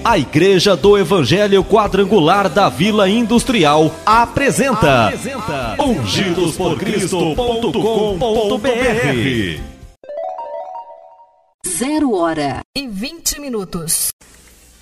A Igreja do Evangelho Quadrangular da Vila Industrial apresenta ungidosporcristo.com.br. 0h20.